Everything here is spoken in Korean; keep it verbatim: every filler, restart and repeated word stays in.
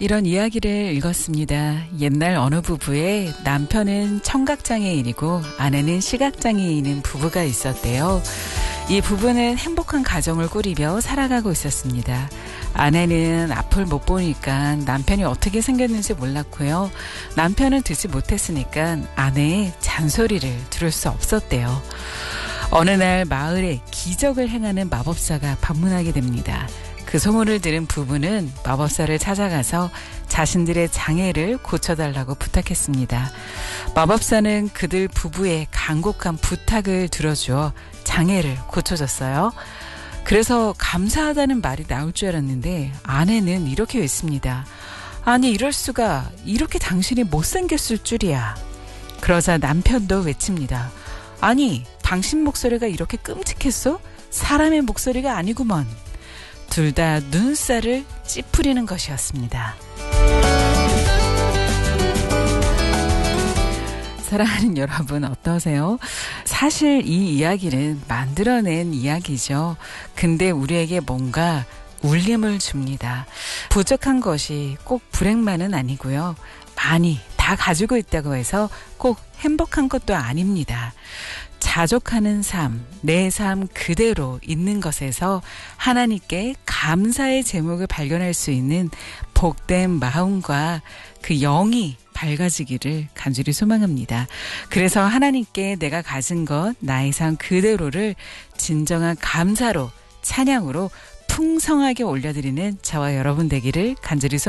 이런 이야기를 읽었습니다. 옛날 어느 부부에 남편은 청각장애인이고 아내는 시각장애인인 부부가 있었대요. 이 부부는 행복한 가정을 꾸리며 살아가고 있었습니다. 아내는 앞을 못 보니까 남편이 어떻게 생겼는지 몰랐고요. 남편은 듣지 못했으니까 아내의 잔소리를 들을 수 없었대요. 어느 날 마을에 기적을 행하는 마법사가 방문하게 됩니다. 그 소문을 들은 부부는 마법사를 찾아가서 자신들의 장애를 고쳐달라고 부탁했습니다. 마법사는 그들 부부의 간곡한 부탁을 들어주어 장애를 고쳐줬어요. 그래서 감사하다는 말이 나올 줄 알았는데 아내는 이렇게 외칩니다. 아니 이럴 수가, 이렇게 당신이 못생겼을 줄이야. 그러자 남편도 외칩니다. 아니 당신 목소리가 이렇게 끔찍했어? 사람의 목소리가 아니구먼. 둘 다 눈살을 찌푸리는 것이었습니다. 사랑하는 여러분 어떠세요? 사실 이 이야기는 만들어낸 이야기죠. 근데 우리에게 뭔가 울림을 줍니다. 부족한 것이 꼭 불행만은 아니고요. 많이 다 가지고 있다고 해서 꼭 행복한 것도 아닙니다. 자족하는 삶, 내 삶 그대로 있는 것에서 하나님께 감사의 제목을 발견할 수 있는 복된 마음과 그 영이 밝아지기를 간절히 소망합니다. 그래서 하나님께 내가 가진 것, 나의 삶 그대로를 진정한 감사로, 찬양으로 풍성하게 올려드리는 저와 여러분 되기를 간절히 소망합니다.